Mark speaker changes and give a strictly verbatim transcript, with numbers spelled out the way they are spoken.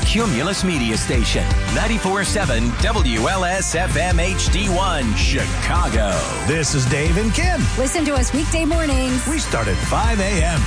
Speaker 1: Cumulus Media Station, ninety-four point seven W L S F M H D one, Chicago.
Speaker 2: This is Dave and Kim.
Speaker 3: Listen to us weekday mornings.
Speaker 2: We start at five a.m.